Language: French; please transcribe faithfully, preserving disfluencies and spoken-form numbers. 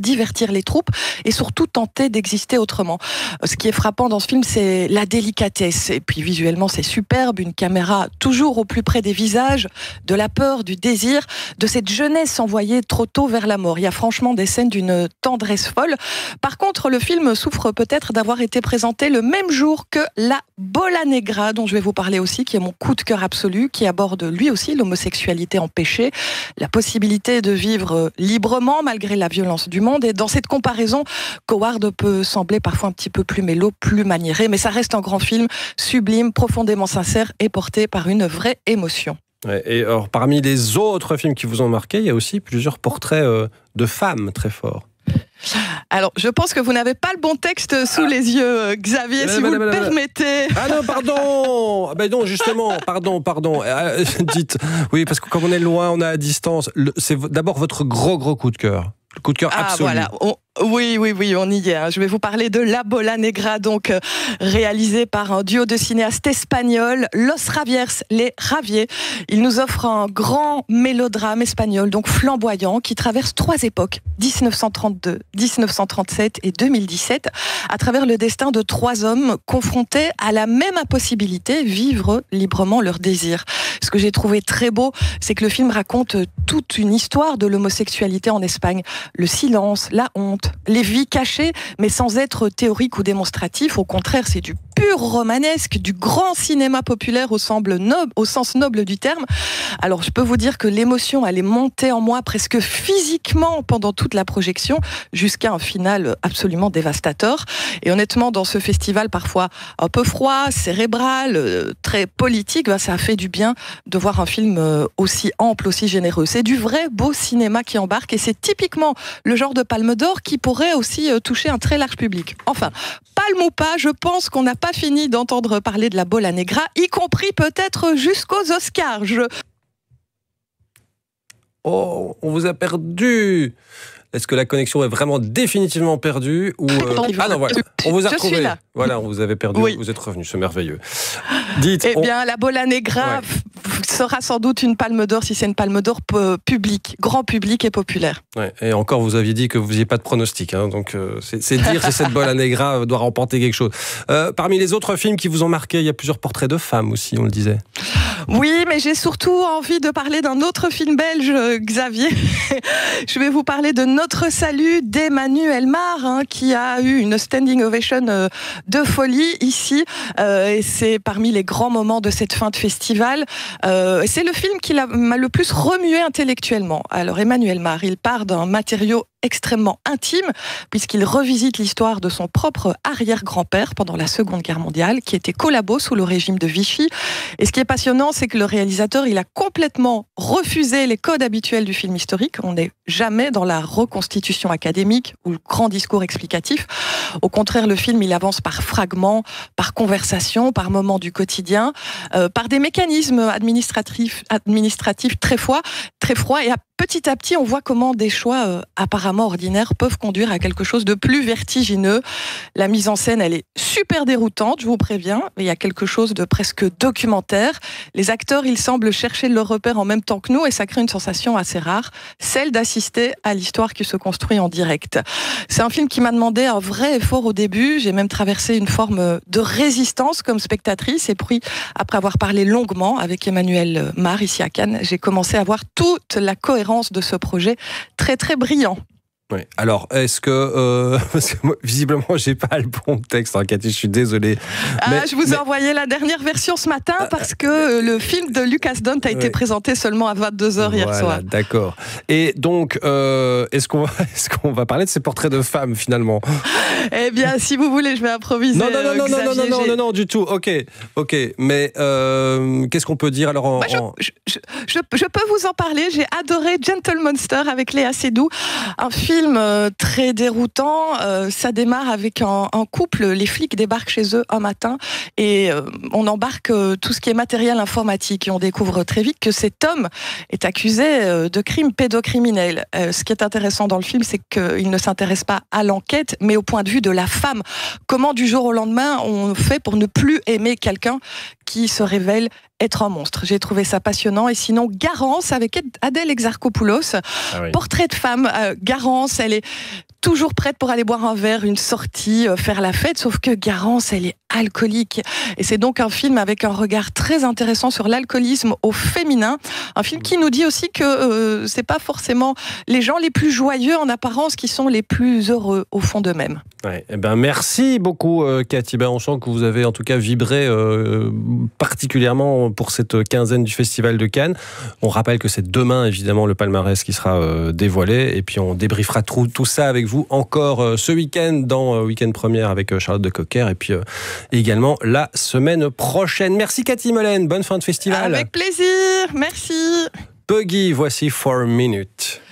divertir les troupes et surtout tenter d'exister autrement. Ce qui est frappant dans ce film, c'est la délicatesse. Et puis visuellement, c'est superbe, une caméra toujours au plus près des visages, de la peur, du désir, de cette jeunesse envoyée trop tôt vers la mort. Il y a franchement des scènes d'une tendresse folle. Par contre, le film souffre peut-être d'avoir été présenté le même jour que La Bola Negra, dont je vais vous parler aussi, qui est mon coup de cœur absolu, qui aborde lui aussi l'homosexualité empêchée, la possibilité de vivre librement malgré la violence du monde. Et dans cette comparaison, Coward peut sembler parfois un petit peu plus mélo, plus maniéré, mais ça reste un grand film, sublime, profondément sincère et porté par une vraie émotion. Ouais, et alors, parmi les autres films qui vous ont marqué, il y a aussi plusieurs portraits euh, de femmes très forts. Alors, je pense que vous n'avez pas le bon texte sous ah. les yeux, Xavier, euh, si bah, vous bah, le bah, permettez. Ah non, pardon. Ben non, justement, pardon, pardon. Euh, dites, oui, parce que comme on est loin, on est à distance. Le, c'est d'abord votre gros, gros coup de cœur. Le coup de cœur ah, absolu. Voilà. On... Oui, oui, oui, on y est. Hein. Je vais vous parler de La Bola Negra, donc euh, réalisé par un duo de cinéastes espagnols, Los Raviers, les Raviers. Il nous offre un grand mélodrame espagnol, donc flamboyant, qui traverse trois époques, dix-neuf cent trente-deux, dix-neuf cent trente-sept et deux mille dix-sept, à travers le destin de trois hommes confrontés à la même impossibilité, vivre librement leurs désirs. Ce que j'ai trouvé très beau, c'est que le film raconte toute une histoire de l'homosexualité en Espagne. Le silence, la honte, les vies cachées, mais sans être théorique ou démonstratif. Au contraire, c'est du pur romanesque, du grand cinéma populaire au, semble noble, au sens noble du terme. Alors, je peux vous dire que l'émotion, elle est montée en moi presque physiquement pendant toute la projection, jusqu'à un final absolument dévastateur. Et honnêtement, dans ce festival parfois un peu froid, cérébral, très politique, ça a fait du bien de voir un film aussi ample, aussi généreux. C'est du vrai beau cinéma qui embarque et c'est typiquement le genre de Palme d'Or qui pourrait aussi toucher un très large public. Enfin, palme ou pas, je pense qu'on n'a pas fini d'entendre parler de La Bola Negra, y compris peut-être jusqu'aux Oscars. Je... Oh, on vous a perdu. Est-ce que la connexion est vraiment définitivement perdue ou euh... Ah non, voilà, on vous a retrouvé. Voilà, on vous avait perdu, oui. Vous êtes revenu, c'est merveilleux. Dites. Eh on... bien, La Bola Negra ouais. sera sans doute une Palme d'Or si c'est une Palme d'Or publique, grand public et populaire. Ouais, et encore, vous aviez dit que vous n'aviez pas de pronostic, hein, donc euh, c'est, c'est dire si cette Bola Negra doit remporter quelque chose. Euh, parmi les autres films qui vous ont marqué, il y a plusieurs portraits de femmes aussi, on le disait. Oui, mais j'ai surtout envie de parler d'un autre film belge, Xavier. Je vais vous parler de Notre Salut d'Emmanuel Mar, hein, qui a eu une standing ovation euh, de folie ici. Euh, et c'est parmi les grands moments de cette fin de festival. Euh, c'est le film qui m'a le plus remué intellectuellement. Alors Emmanuel Mar, il part d'un matériau extrêmement intime, puisqu'il revisite l'histoire de son propre arrière-grand-père pendant la Seconde Guerre mondiale, qui était collabo sous le régime de Vichy. Et ce qui est passionnant, c'est que le réalisateur, il a complètement refusé les codes habituels du film historique. On n'est jamais dans la reconstitution académique ou le grand discours explicatif. Au contraire, le film, il avance par fragments, par conversations, par moments du quotidien, euh, par des mécanismes administratifs, administratifs très froids, très froids. Et à petit à petit, on voit comment des choix euh, apparemment ordinaires peuvent conduire à quelque chose de plus vertigineux. La mise en scène, elle est super déroutante, je vous préviens. Il y a quelque chose de presque documentaire. Les acteurs, ils semblent chercher leur repère en même temps que nous et ça crée une sensation assez rare, celle d'assister à l'histoire qui se construit en direct. C'est un film qui m'a demandé un vrai effort au début. J'ai même traversé une forme de résistance comme spectatrice et puis, après avoir parlé longuement avec Emmanuel Mar ici à Cannes, j'ai commencé à voir toute la cohérence de ce projet très très brillant. Oui. Alors, est-ce que... Euh, parce que moi, visiblement, j'ai pas le bon texte, hein, Cathy, je suis désolé. Ah, mais, je vous ai mais... envoyé la dernière version ce matin parce que le film de Lucas Dont a été oui. présenté seulement à vingt-deux heures voilà, hier soir. D'accord. Et donc, euh, est-ce qu'on va, est-ce qu'on va parler de ces portraits de femmes, finalement ? Eh bien, si vous voulez, je vais improviser. Non, non, non, euh, non, non, non, non, non, non, du tout. Ok, ok. Mais euh, qu'est-ce qu'on peut dire alors en... bah, je, en... Je, je, je, je peux vous en parler. J'ai adoré Gentle Monster avec Léa Seydoux. Un film euh, très déroutant. Euh, ça démarre avec un, un couple. Les flics débarquent chez eux un matin et euh, on embarque euh, tout ce qui est matériel informatique. Et on découvre très vite que cet homme est accusé euh, de crimes pédocriminels. Euh, ce qui est intéressant dans le film, c'est qu'il ne s'intéresse pas à l'enquête, mais au point de vue de la femme. Comment du jour au lendemain on fait pour ne plus aimer quelqu'un qui se révèle être un monstre. J'ai trouvé ça passionnant. Et sinon, Garance avec Adèle Exarchopoulos, ah oui. Portrait de femme. Euh, Garance, elle est toujours prête pour aller boire un verre, une sortie, faire la fête, sauf que Garance, elle est alcoolique. Et c'est donc un film avec un regard très intéressant sur l'alcoolisme au féminin. Un film qui nous dit aussi que euh, c'est pas forcément les gens les plus joyeux en apparence qui sont les plus heureux au fond d'eux-mêmes. Ouais, eh ben merci beaucoup euh, Cathy. Ben, on sent que vous avez en tout cas vibré euh, particulièrement pour cette quinzaine du Festival de Cannes. On rappelle que c'est demain évidemment le palmarès qui sera euh, dévoilé et puis on débriefera tout, tout ça avec vous encore euh, ce week-end dans euh, Week-end Première avec euh, Charlotte de Cocker et puis euh, également la semaine prochaine. Merci Cathy Molène, bonne fin de festival. Avec plaisir, merci. Buggy, voici For a Minute.